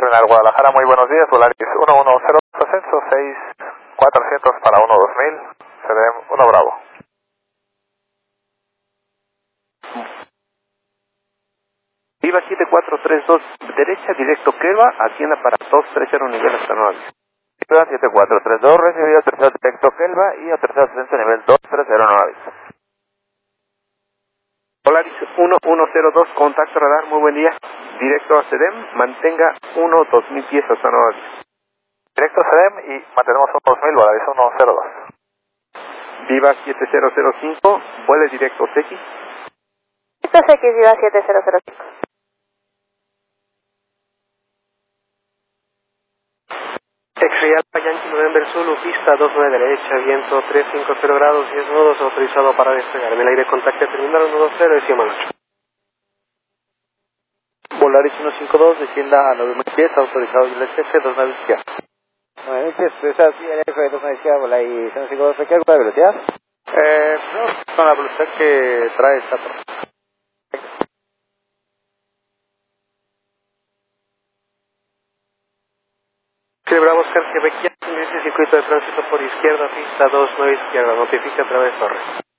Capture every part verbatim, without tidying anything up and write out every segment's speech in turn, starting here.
Terminal Guadalajara, muy buenos días. Volaris uno uno cero, ascenso seis cuatrocientos para uno dos mil, C D M uno Bravo. Viva siete cuatro tres dos, derecha directo Kelva, atienda para dos tres cero nivel hasta nueve. Viva siete cuatro tres dos, recibido tercero directo Kelva y a tercero ascenso nivel dos tres cero nueve. Polaris uno uno cero dos, contacto radar, muy buen día. Directo a C D M, mantenga uno dos mil pies hasta nueve. Directo C D M y mantenemos uno dos mil, Volaris uno cero dos. Viva siete cero cero cinco, vuele directo X. Esto es X, Viva siete cero cero cinco. X-Real Yankee November Zulu, pista dos nueve derecha, viento trescientos cincuenta grados, diez nudos, autorizado para despegar. En el aire contacto terminal uno dos cero, decima ocho. Volaris uno cinco dos, descienda a nueve mil pies, autorizado y el S F dos nueve izquierda. nueve mil pies, expresa así, el F dos nueve izquierda, Volaris uno cinco dos, ¿requiere alguna velocidad? Eh, no, con la velocidad que trae esta torre. Bravo Oscar Quebec, ingrese circuito de tránsito por izquierda, pista dos nueve izquierda, notifica a través torre.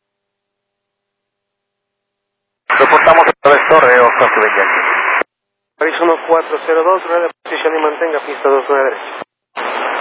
Reportamos a través torre, Oscar Quebec. Paris uno cuatro cero dos, rueda de posición y mantenga pista dos nueve derecha.